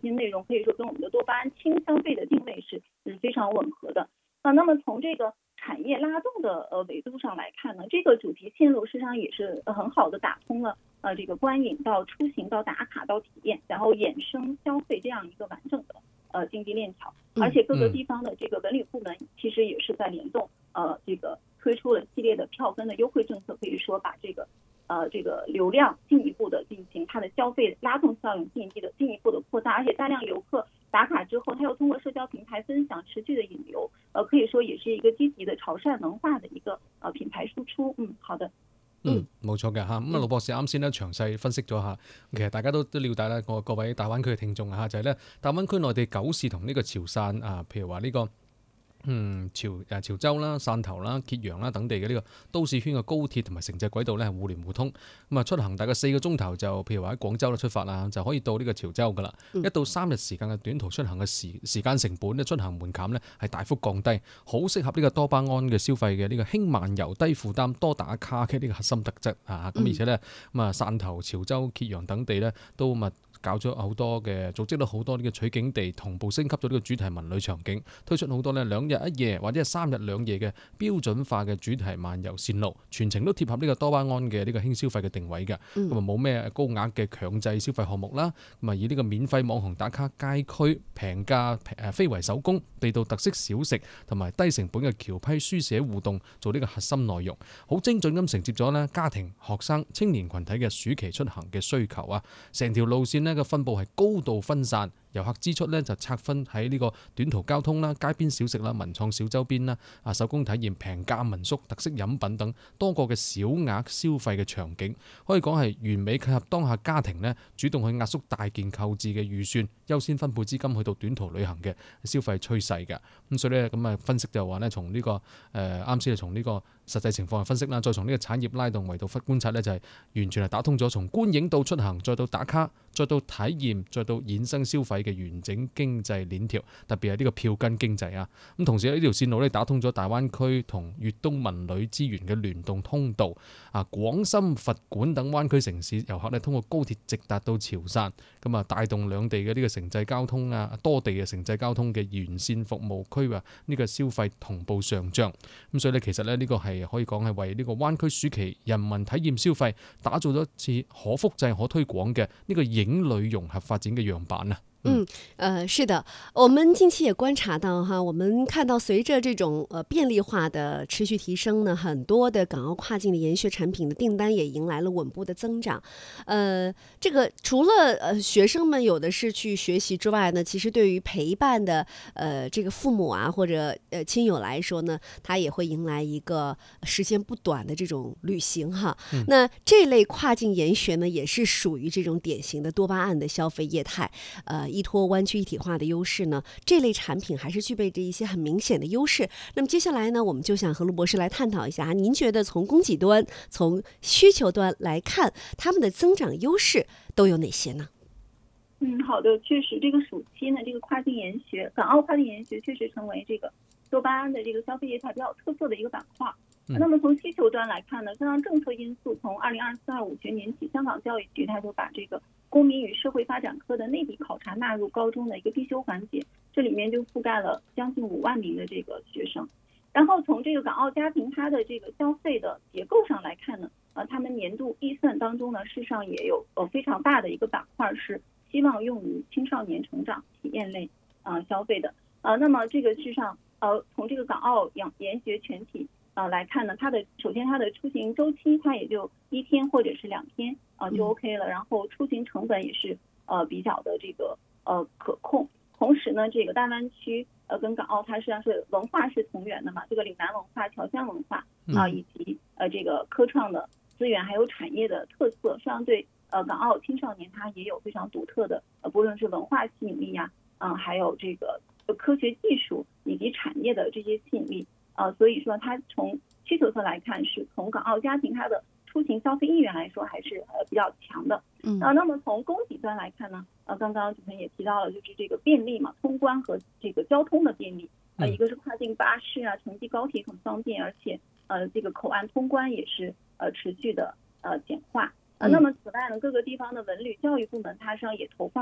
些内容可以说跟我们的多巴胺轻消费的定位是非常吻合的。那么从这个产业拉动的维度上来看呢，这个主题线路实际上也是很好的打通了这个观影到出行到打卡到体验，然后衍生消费这样一个完整的经济链条。而且各个地方的这个文旅部门其实也是在联动这个推出了系列的票根的优惠政策，可以说把这个流量进一步的进行它的消费拉动效应进一步的扩大，而且大量游客打卡之后，它又通过社交平台分享持续的引流，可以说也是一個積極的潮汕文化的一個品牌輸出。好的。 冇錯嘅嚇。咁盧博士啱先咧詳細分析咗下，其實大家都了解啦，各位大灣區嘅聽眾嚇，就係咧大灣區內地九市同呢個潮汕譬如話呢個潮州啦、汕頭啦、揭陽啦等地嘅呢個都市圈嘅高鐵同埋城際軌道咧係互聯互通，咁啊出行大概4個鐘頭就譬如話喺廣州出發啦，就可以到呢個潮州噶啦。1到3日時間嘅短途出行嘅時間成本咧、出行門檻咧係大幅降低，好適合呢個多巴胺嘅消費嘅呢個輕漫遊、低負擔、多打卡嘅呢個核心特質啊。咁而且咧汕頭、潮州、揭陽等地咧都搞咗好多嘅組織咗好多呢個取景地，同步升級咗呢個主題文旅場景，推出好多呢2日1夜或者係3日2夜嘅標準化嘅主題漫遊線路，全程都貼合呢個多巴胺嘅呢個輕消費嘅定位嘅，咁冇咩高額嘅強制消費項目啦，咁以呢個免費網紅打卡街區、平價非遺手工、地道特色小食同埋低成本嘅僑批書寫互動做呢個核心內容，好精準咁承接咗呢家庭、學生、青年群體嘅暑期出行嘅需求啊！成條路線呢個分佈係高度分散，遊客支出咧就拆分喺呢個短途交通啦、街邊小食啦、文創小周邊啦、手工體驗、平價民宿、特色飲品等多個嘅小額消費嘅場景，可以講係完美契合當下家庭咧主動去壓縮大件購置嘅預算，優先分配資金去到短途旅行嘅消費趨勢嘅。咁所以咧咁分析就話咧，從呢個啱先係從呢個實際情況去分析啦，再從呢個產業拉動維度觀察咧，就係完全係打通咗從觀影到出行，再到打卡，再到體驗，再到衍生消費嘅完整經濟鏈條，特別係呢個票根經濟啊。咁同時呢條線路咧打通咗大灣區同粵東文旅資源嘅聯動通道啊，廣深、佛莞等灣區城市遊客咧通過高鐵直達到潮汕，咁帶動兩地嘅呢個城際交通啊，多地嘅城際交通嘅沿線服務區呢個消費同步上漲。咁所以咧其實咧呢個係可以講係為呢個灣區暑期人民體驗消費打造咗一次可複製、可推廣嘅呢個影旅融合發展嘅樣板啊。 是的，我们近期也观察到哈，我们看到随着这种便利化的持续提升呢，很多的港澳跨境的研学产品的订单也迎来了稳步的增长。这个除了学生们有的是去学习之外呢，其实对于陪伴的这个父母啊或者亲友来说呢，他也会迎来一个时间不短的这种旅行哈。那这类跨境研学呢，也是属于这种典型的多巴胺的消费业态。依托湾区一体化的优势呢，这类产品还是具备着一些很明显的优势。那么接下来呢，我们就想和陆博士来探讨一下，您觉得从供给端、从需求端来看，他们的增长优势都有哪些呢？ 好的，确实这个暑期呢，这个跨境研学，港澳跨境研学确实成为这个多巴胺的这个消费业态比较有特色的一个板块。那么从需求端来看呢，加上政策因素，从2024-25学年起，香港教育局它就把这个公民与社会发展科的内地考察纳入高中的一个必修环节，这里面就覆盖了将近5万名的这个学生。然后从这个港澳家庭它的这个消费的结构上来看呢，他们年度预算当中呢，事实上也有非常大的一个板块是希望用于青少年成长体验类消费的。那么这个事实上从这个港澳研学全体来看呢，首先它的出行周期它也就1天或者是2天就 OK 了，然后出行成本也是比较的这个可控。同时呢，这个大湾区跟港澳它实际上是文化是同源的嘛，这个岭南文化、侨乡文化以及这个科创的资源还有产业的特色，实际上对港澳青少年它也有非常独特的不论是文化吸引力呀，还有这个科学技术以及产业的这些吸引力。所以说它从需求侧来看，是从港澳家庭它的出行消费意愿来说还是比较强的。那么从供给端来看呢，刚刚主持人也提到了，就是这个便利嘛，通关和这个交通的便利，一个是跨境巴士啊、城际高铁很方便，而且这个口岸通关也是持续的简化。那么此外呢，各个地方的文旅教育部门它实际上也投放